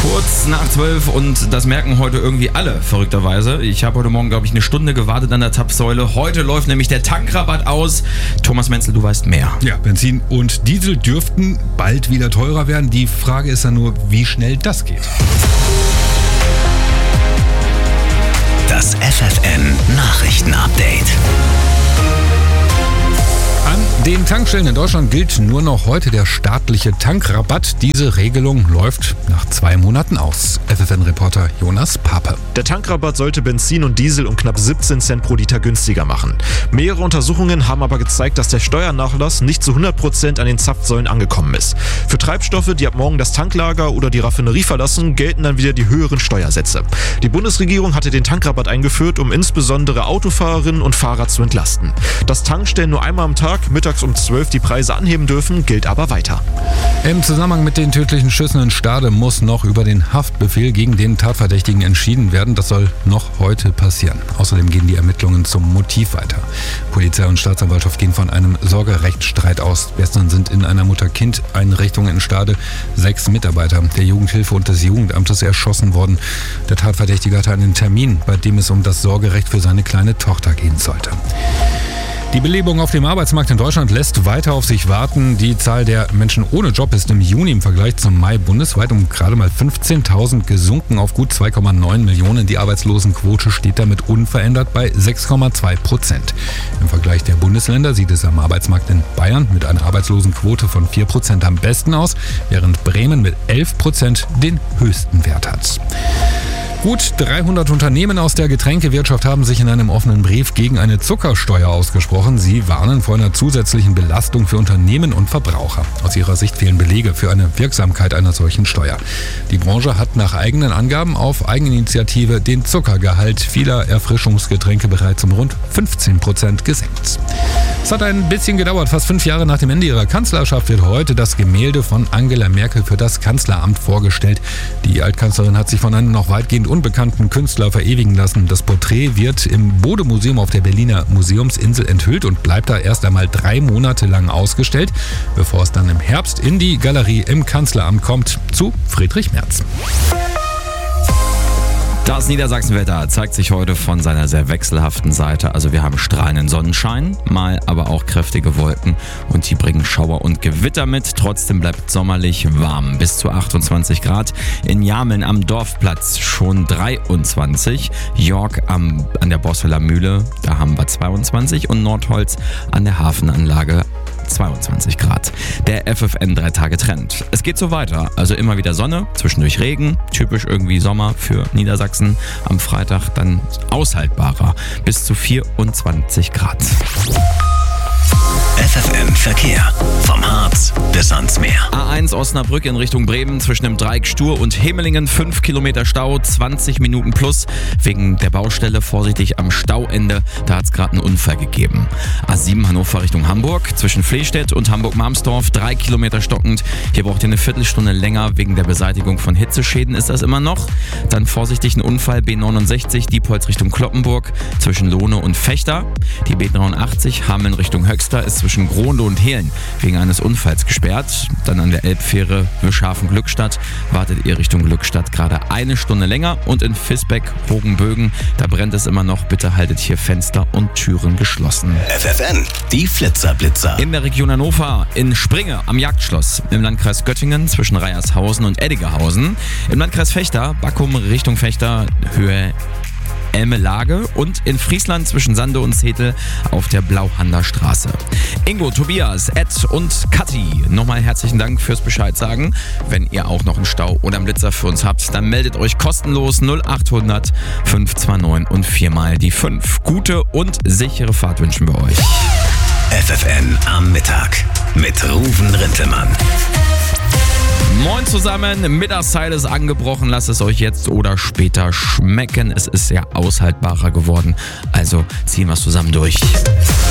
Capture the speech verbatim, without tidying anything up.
Kurz nach zwölf und das merken heute irgendwie alle, verrückterweise. Ich habe heute Morgen, glaube ich, eine Stunde gewartet an der Zapfsäule. Heute läuft nämlich der Tankrabatt aus. Thomas Menzel, du weißt mehr. Ja, Benzin und Diesel dürften bald wieder teurer werden. Die Frage ist dann nur, wie schnell das geht. Das F F N Nachrichten-Update. An den Tankstellen in Deutschland gilt nur noch heute der staatliche Tankrabatt. Diese Regelung läuft nach zwei Monaten aus. F F N-Reporter Jonas Pape. Der Tankrabatt sollte Benzin und Diesel um knapp siebzehn Cent pro Liter günstiger machen. Mehrere Untersuchungen haben aber gezeigt, dass der Steuernachlass nicht zu hundert Prozent an den Zapfsäulen angekommen ist. Für Treibstoffe, die ab morgen das Tanklager oder die Raffinerie verlassen, gelten dann wieder die höheren Steuersätze. Die Bundesregierung hatte den Tankrabatt eingeführt, um insbesondere Autofahrerinnen und Fahrer zu entlasten. Dass Tankstellen nur einmal am Tag mittags um zwölf die Preise anheben dürfen, gilt aber weiter. Im Zusammenhang mit den tödlichen Schüssen in Stade muss noch über den Haftbefehl gegen den Tatverdächtigen entschieden werden. Das soll noch heute passieren. Außerdem gehen die Ermittlungen zum Motiv weiter. Polizei und Staatsanwaltschaft gehen von einem Sorgerechtsstreit aus. Gestern sind in einer Mutter-Kind-Einrichtung in Stade sechs Mitarbeiter der Jugendhilfe und des Jugendamtes erschossen worden. Der Tatverdächtige hatte einen Termin, bei dem es um das Sorgerecht für seine kleine Tochter gehen sollte. Die Belebung auf dem Arbeitsmarkt in Deutschland lässt weiter auf sich warten. Die Zahl der Menschen ohne Job ist im Juni im Vergleich zum Mai bundesweit um gerade mal fünfzehntausend gesunken auf gut zwei Komma neun Millionen. Die Arbeitslosenquote steht damit unverändert bei sechs Komma zwei Prozent. Im Vergleich der Bundesländer sieht es am Arbeitsmarkt in Bayern mit einer Arbeitslosenquote von vier Prozent am besten aus, während Bremen mit elf Prozent den höchsten Wert hat. Gut dreihundert Unternehmen aus der Getränkewirtschaft haben sich in einem offenen Brief gegen eine Zuckersteuer ausgesprochen. Sie warnen vor einer zusätzlichen Belastung für Unternehmen und Verbraucher. Aus ihrer Sicht fehlen Belege für eine Wirksamkeit einer solchen Steuer. Die Branche hat nach eigenen Angaben auf Eigeninitiative den Zuckergehalt vieler Erfrischungsgetränke bereits um rund fünfzehn Prozent gesenkt. Es hat ein bisschen gedauert. Fast fünf Jahre nach dem Ende ihrer Kanzlerschaft wird heute das Gemälde von Angela Merkel für das Kanzleramt vorgestellt. Die Altkanzlerin hat sich von einem noch weitgehend unbekannten Künstler verewigen lassen. Das Porträt wird im Bode-Museum auf der Berliner Museumsinsel enthüllt und bleibt da erst einmal drei Monate lang ausgestellt, bevor es dann im Herbst in die Galerie im Kanzleramt kommt, zu Friedrich Merz. Das Niedersachsenwetter zeigt sich heute von seiner sehr wechselhaften Seite. Also wir haben strahlenden Sonnenschein, mal aber auch kräftige Wolken und die bringen Schauer und Gewitter mit. Trotzdem bleibt sommerlich warm, bis zu achtundzwanzig Grad. In Jameln am Dorfplatz schon dreiundzwanzig. York am, an der Bosseler Mühle, da haben wir zweiundzwanzig und Nordholz an der Hafenanlage zweiundzwanzig Grad. Der F F N drei Tage Trend. Es geht so weiter, also immer wieder Sonne, zwischendurch Regen, typisch irgendwie Sommer für Niedersachsen. Am Freitag dann aushaltbarer, bis zu vierundzwanzig Grad. F F N Verkehr. Vom Harz bis ans Meer. A eins Osnabrück in Richtung Bremen zwischen dem Dreieck Stur und Hemmelingen fünf Kilometer Stau, zwanzig Minuten plus. Wegen der Baustelle vorsichtig am Stauende, da hat es gerade einen Unfall gegeben. A sieben Hannover Richtung Hamburg zwischen Flehstedt und Hamburg-Marmsdorf, drei Kilometer stockend. Hier braucht ihr eine Viertelstunde länger, wegen der Beseitigung von Hitzeschäden ist das immer noch. Dann vorsichtig ein Unfall B neunundsechzig, Diepholz Richtung Kloppenburg zwischen Lohne und Fechter. Die B dreiundachtzig Hameln Richtung Höxter ist zwischen Gronde und Hehlen wegen eines Unfalls gesperrt. Dann an der Elbfähre Wischhafen-Glückstadt wartet ihr Richtung Glückstadt gerade eine Stunde länger. Und in Visbeck-Hogenbögen, da brennt es immer noch. Bitte haltet hier Fenster und Türen geschlossen. F F N, die Flitzer-Blitzer. In der Region Hannover, in Springe am Jagdschloss, im Landkreis Göttingen zwischen Reiershausen und Eddigerhausen, im Landkreis Fechter, Backum Richtung Fechter, Höhe Elmelage und in Friesland zwischen Sande und Zetel auf der Blauhander Straße. Ingo, Tobias, Ed und Kathi, nochmal herzlichen Dank fürs Bescheid sagen. Wenn ihr auch noch einen Stau oder einen Blitzer für uns habt, dann meldet euch kostenlos null achthundert fünf zwei neun und viermal die fünf. Gute und sichere Fahrt wünschen wir euch. F F N am Mittag mit Ruven Rintelmann. Moin zusammen, Mittagszeit ist angebrochen, lasst es euch jetzt oder später schmecken. Es ist sehr aushaltbarer geworden, also ziehen wir es zusammen durch.